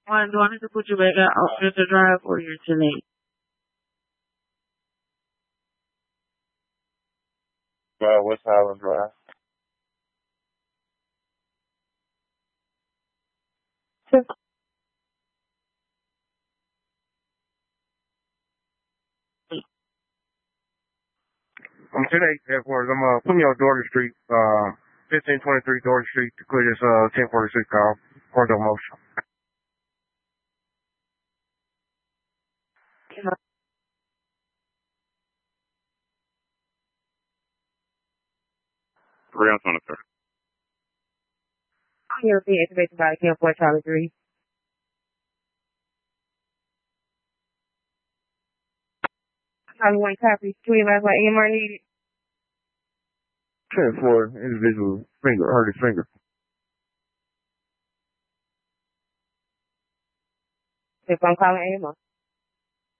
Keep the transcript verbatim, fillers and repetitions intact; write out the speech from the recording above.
One, do I need to put you back out on the drive or you're too late? Uh, West Highland Drive. I'm ten eight headquarters. I'm uh putting me on Doherty Street, uh fifteen twenty three Doherty Street to clear this uh ten forty six call. Court of motion. Three on twenty third. Here, the activation by Camp four Charlie three. Charlie one copy. Two advised by A M R needed. Ten four individual finger hurt his finger. If I'm calling A M R.